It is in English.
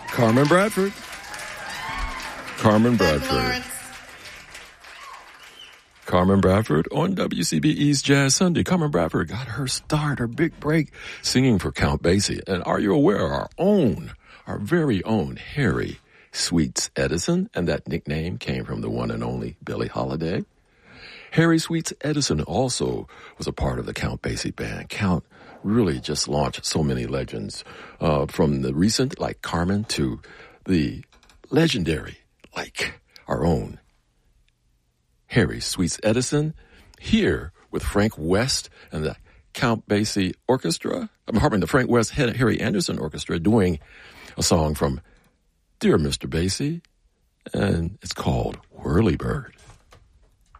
Carmen Bradford. Carmen Bradford. Lawrence. Carmen Bradford on WCBE's Jazz Sunday. Carmen Bradford got her start, her big break, singing for Count Basie. And are you aware, our very own Harry Sweets Edison, and that nickname came from the one and only Billie Holiday. Harry Sweets Edison also was a part of the Count Basie band. Count really just launched so many legends, from the recent, like Carmen, to the legendary, like our own Harry Sweets Edison, here with Frank West and the Count Basie Orchestra. The Frank West Harry Anderson Orchestra doing a song from Dear Mr. Basie, and it's called Whirly Bird.